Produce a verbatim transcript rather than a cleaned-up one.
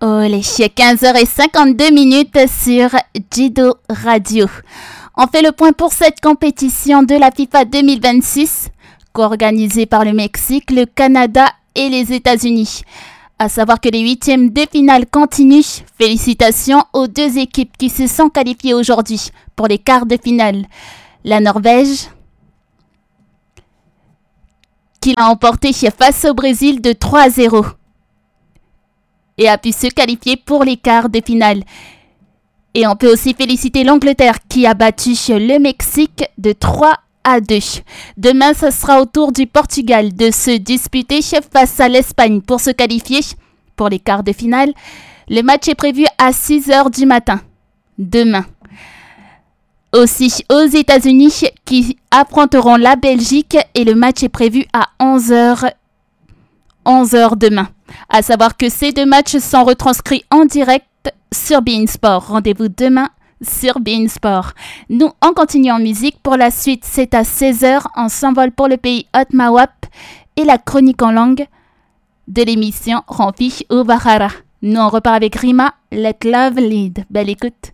Oh, les quinze heures cinquante-deux minutes sur Jido Radio. On fait le point pour cette compétition de la FIFA deux mille vingt-six, co-organisée par le Mexique, le Canada et les États-Unis. À savoir que les huitièmes de finale continuent. Félicitations aux deux équipes qui se sont qualifiées aujourd'hui pour les quarts de finale. La Norvège, qui l'a emporté face au Brésil de trois à zéro. Et a pu se qualifier pour les quarts de finale. Et on peut aussi féliciter l'Angleterre qui a battu le Mexique de trois à deux. Demain, ce sera au tour du Portugal de se disputer face à l'Espagne pour se qualifier pour les quarts de finale. Le match est prévu à six heures du matin, demain. Aussi aux États-Unis qui affronteront la Belgique et le match est prévu à onze heures demain. À savoir que ces deux matchs sont retranscrits en direct sur beIN Sport. Rendez-vous demain sur beIN Sport. Nous, on continue en musique. Pour la suite, c'est à seize heures. On s'envole pour le pays Otmawap et la chronique en langue de l'émission Ramfi ou Bahara. Nous, on repart avec Rima, Let Love Lead. Belle écoute.